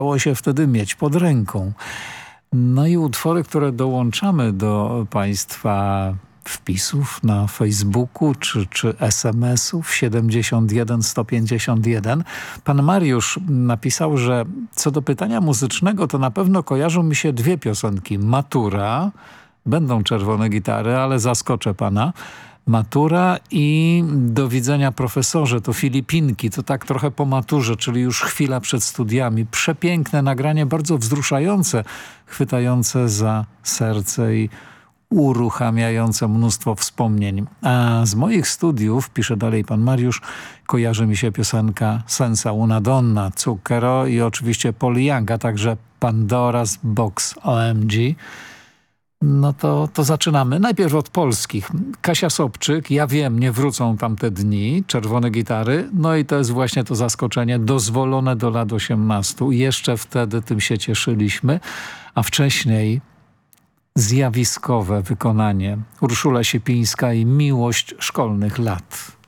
Dało się wtedy mieć pod ręką. No i utwory, które dołączamy do Państwa wpisów na Facebooku czy SMS-ów 71 151. Pan Mariusz napisał, że co do pytania muzycznego, to na pewno kojarzą mi się dwie piosenki. Matura, będą czerwone gitary, ale zaskoczę pana. Matura i Do widzenia profesorze, to Filipinki, to tak trochę po maturze, czyli już chwila przed studiami. Przepiękne nagranie, bardzo wzruszające, chwytające za serce i uruchamiające mnóstwo wspomnień. A z moich studiów, pisze dalej pan Mariusz, kojarzy mi się piosenka Senza una donna, Zucchero i oczywiście Paul Young, a także Pandora's Box OMG. No to zaczynamy. Najpierw od polskich. Kasia Sobczyk, Ja wiem, nie wrócą tamte dni, czerwone gitary. No i to jest właśnie to zaskoczenie, dozwolone do lat 18. Jeszcze wtedy tym się cieszyliśmy, a wcześniej zjawiskowe wykonanie. Urszula Siepińska i Miłość szkolnych lat.